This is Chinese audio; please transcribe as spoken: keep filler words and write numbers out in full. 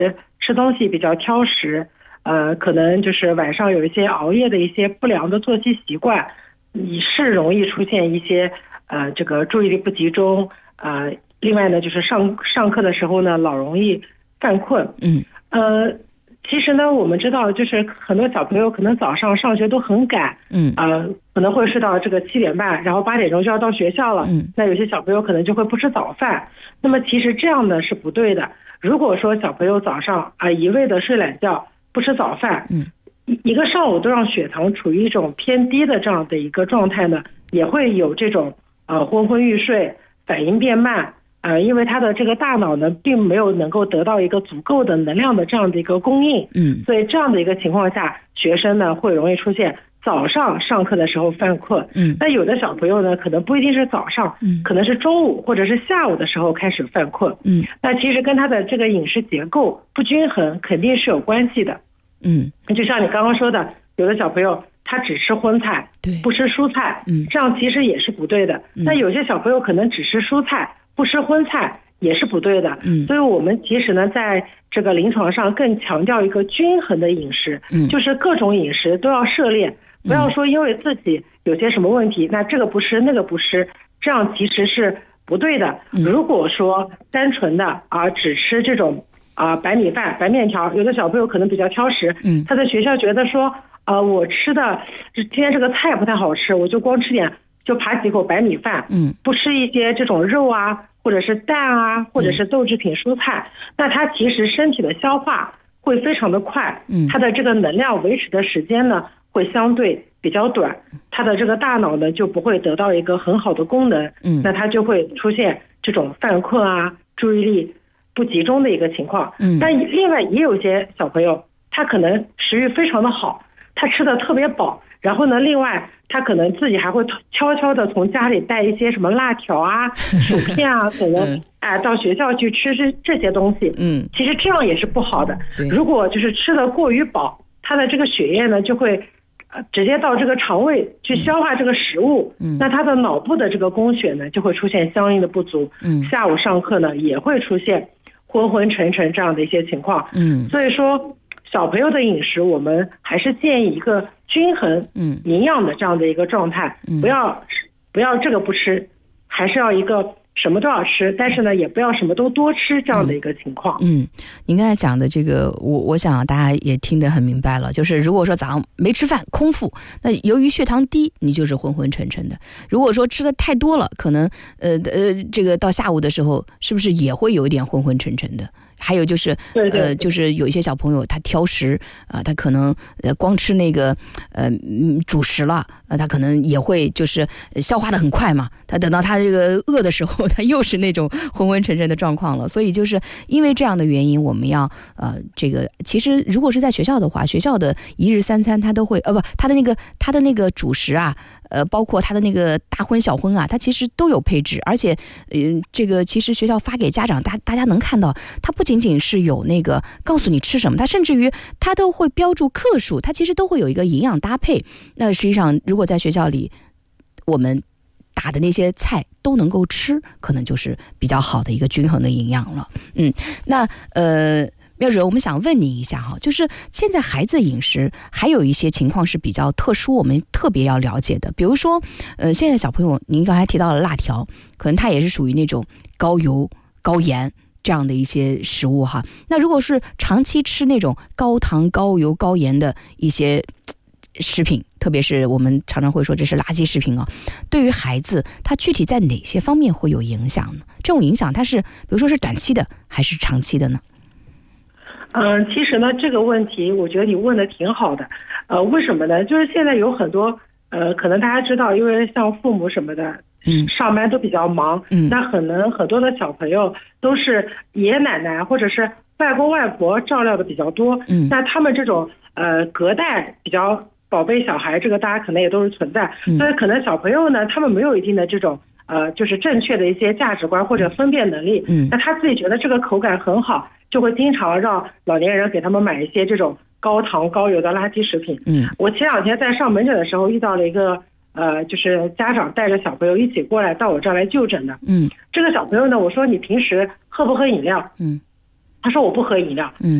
吃东西比较挑食，呃，可能就是晚上有一些熬夜的一些不良的作息习惯，你是容易出现一些呃这个注意力不集中，呃，另外呢就是上上课的时候呢老容易犯困， 嗯， 呃。其实呢，我们知道，就是很多小朋友可能早上上学都很赶， 嗯， 呃，可能会睡到这个七点半，然后八点钟就要到学校了， 嗯， 那有些小朋友可能就会不吃早饭。那么其实这样呢是不对的。如果说小朋友早上啊、呃、一味的睡懒觉，不吃早饭， 嗯， 一一个上午都让血糖处于一种偏低的这样的一个状态呢，也会有这种呃昏昏欲睡、反应变慢。呃，因为他的这个大脑呢，并没有能够得到一个足够的能量的这样的一个供应， 嗯， 所以这样的一个情况下，学生呢会容易出现早上上课的时候犯困， 嗯， 那有的小朋友呢，可能不一定是早上， 嗯， 可能是中午或者是下午的时候开始犯困， 嗯， 那其实跟他的这个饮食结构不均衡肯定是有关系的， 嗯， 就像你刚刚说的，有的小朋友他只吃荤菜， 对， 不吃蔬菜， 嗯， 这样其实也是不对的。 嗯， 那有些小朋友可能只吃蔬菜，不吃荤菜，也是不对的。 嗯， 所以我们其实呢，在这个临床上更强调一个均衡的饮食， 嗯， 就是各种饮食都要涉猎，不要说因为自己有些什么问题，那这个不吃那个不吃，这样其实是不对的。 嗯， 如果说单纯的啊只吃这种啊白米饭、白面条，有的小朋友可能比较挑食， 嗯， 他在学校觉得说啊我吃的今天这个菜不太好吃，我就光吃点就扒几口白米饭， 嗯， 不吃一些这种肉啊，或者是蛋啊，或者是豆制品、蔬菜，那它其实身体的消化会非常的快， 嗯， 它的这个能量维持的时间呢会相对比较短，它的这个大脑呢就不会得到一个很好的功能， 嗯， 那它就会出现这种犯困啊、注意力不集中的一个情况， 嗯， 但另外也有些小朋友，他可能食欲非常的好，他吃的特别饱。然后呢，另外他可能自己还会悄悄的从家里带一些什么辣条啊、薯片啊，可能哎、呃、到学校去吃这这些东西。 嗯， 其实这样也是不好的。如果就是吃的过于饱，他的这个血液呢就会呃直接到这个肠胃去消化这个食物， 嗯， 那他的脑部的这个供血呢就会出现相应的不足。 嗯， 下午上课呢也会出现昏昏沉沉这样的一些情况。 嗯， 所以说小朋友的饮食，我们还是建议一个均衡、 嗯， 营养的这样的一个状态， 嗯， 不要不要这个不吃，还是要一个什么都要吃，但是呢，也不要什么都多吃这样的一个情况。 嗯，您刚才讲的这个，我我想大家也听得很明白了，就是如果说早上没吃饭，空腹，那由于血糖低，你就是昏昏沉沉的；如果说吃的太多了，可能呃呃，这个到下午的时候，是不是也会有一点昏昏沉沉的？还有就是对对对呃，就是有一些小朋友他挑食啊、呃，他可能呃光吃那个呃主食了，呃，他可能也会就是消化的很快嘛。他等到他这个饿的时候，他又是那种昏昏沉沉的状况了。所以就是因为这样的原因，我们要呃这个其实如果是在学校的话，学校的一日三餐他都会呃不他的那个他的那个主食啊。呃，包括他的那个大荤小荤啊，他其实都有配置，而且，嗯、呃，这个其实学校发给家长，大大家能看到，他不仅仅是有那个告诉你吃什么，他甚至于他都会标注克数，他其实都会有一个营养搭配。那实际上，如果在学校里，我们打的那些菜都能够吃，可能就是比较好的一个均衡的营养了。嗯，那呃。妙主任，我们想问您一下哈，就是现在孩子饮食还有一些情况是比较特殊，我们特别要了解的。比如说，呃，现在小朋友，您刚才提到了辣条，可能它也是属于那种高油、高盐这样的一些食物哈。那如果是长期吃那种高糖、高油、高盐的一些食品，特别是我们常常会说这是垃圾食品啊，对于孩子，他具体在哪些方面会有影响呢？这种影响它是，比如说是短期的还是长期的呢？ 嗯，其实呢，这个问题我觉得你问的挺好的。呃，为什么呢？就是现在有很多呃，可能大家知道，因为像父母什么的， 嗯， 上班都比较忙， 嗯， 那可能很多的小朋友都是爷爷奶奶或者是外公外婆照料的比较多， 嗯， 那他们这种呃隔代比较宝贝小孩，这个大家可能也都是存在， 嗯， 所以可能小朋友呢，他们没有一定的这种。呃，就是正确的一些价值观或者分辨能力， 嗯， 那他自己觉得这个口感很好，就会经常让老年人给他们买一些这种高糖高油的垃圾食品。 嗯， 我前两天在上门诊的时候遇到了一个呃，就是家长带着小朋友一起过来到我这儿来就诊的。 嗯， 这个小朋友呢，我说你平时喝不喝饮料？ 嗯， 他说我不喝饮料， 嗯。